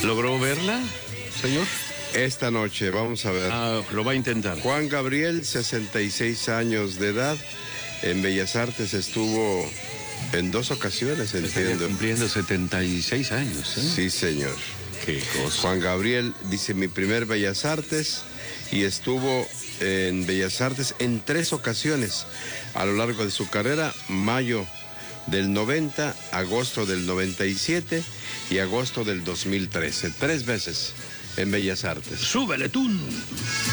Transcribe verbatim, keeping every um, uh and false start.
¿Logró verla, señor? Esta noche, vamos a ver. Ah, lo va a intentar. Juan Gabriel, sesenta y seis años de edad, en Bellas Artes estuvo en dos ocasiones, Estaría entiendo. cumpliendo setenta y seis años, ¿eh? Sí, señor. Qué cosa. Juan Gabriel dice mi primer Bellas Artes y estuvo en Bellas Artes en tres ocasiones a lo largo de su carrera: mayo del noventa, agosto del noventa y siete y agosto del dos mil trece. Tres veces en Bellas Artes. ¡Súbele, tú!